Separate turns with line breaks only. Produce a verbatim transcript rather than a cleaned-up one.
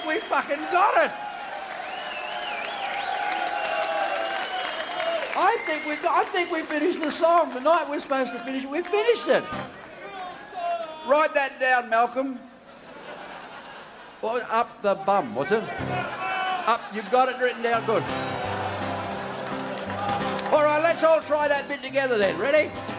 we fucking got it. I think we got, I think we finished the song. The night we're supposed to finish it, we finished it. Write that down, Malcolm. What, up the bum, what's it? Up, you've got it written down, good. All right, let's all try that bit together then. Ready?